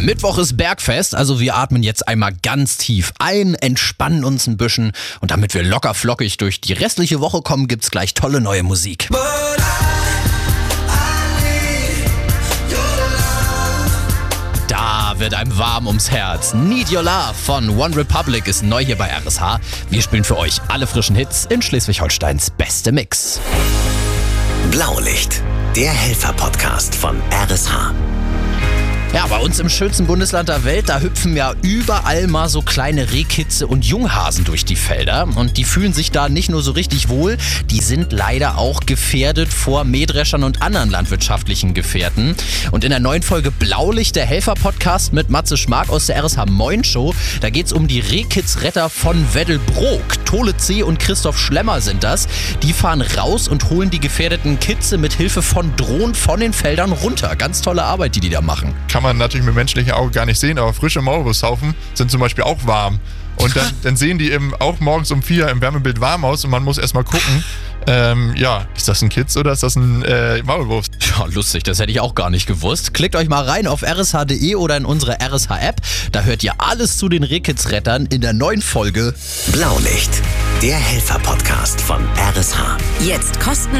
Mittwoch ist Bergfest, also wir atmen jetzt einmal ganz tief ein, entspannen uns ein bisschen und damit wir locker flockig durch die restliche Woche kommen, gibt's gleich tolle neue Musik. Da wird einem warm ums Herz. Need Your Love von One Republic ist neu hier bei RSH. Wir spielen für euch alle frischen Hits in Schleswig-Holsteins beste Mix. Blaulicht, der Helfer-Podcast von RSH. Ja, bei uns im schönsten Bundesland der Welt, da hüpfen ja überall mal so kleine Rehkitze und Junghasen durch die Felder. Und die fühlen sich da nicht nur so richtig wohl, die sind leider auch gefährdet vor Mähdreschern und anderen landwirtschaftlichen Gefährten. Und in der neuen Folge Blaulicht, der Helfer-Podcast mit Matze Schmark aus der RSH Moin Show, da geht's um die Rehkitzretter von Weddelbrook. Tole C. und Christoph Schlemmer sind das. Die fahren raus und holen die gefährdeten Kitze mit Hilfe von Drohnen von den Feldern runter. Ganz tolle Arbeit, die da machen. Kann man natürlich mit menschlichem Auge gar nicht sehen, aber frische Maulwurfshaufen sind zum Beispiel auch warm. Und dann sehen die eben auch morgens um 4 im Wärmebild warm aus und man muss erstmal gucken, ist das ein Kitz oder ist das ein Maulwurf? Ja, lustig, das hätte ich auch gar nicht gewusst. Klickt euch mal rein auf rsh.de oder in unsere RSH-App. Da hört ihr alles zu den Rehkitzrettern in der neuen Folge Blaulicht, der Helfer-Podcast von RSH. Jetzt kostenlos